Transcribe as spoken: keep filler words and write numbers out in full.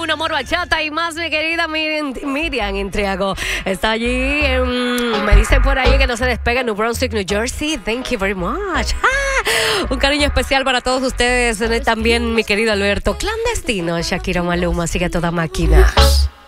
Un Amor Bachata y más, mi querida Miriam, Miriam Intriago. Está allí, en, me dicen por ahí que no se despega en New Brunswick, New Jersey. Thank you very much. ¡Ah! Un cariño especial para todos ustedes. También mi querido Alberto. Clandestino, Shakira Maluma, sigue a toda máquina.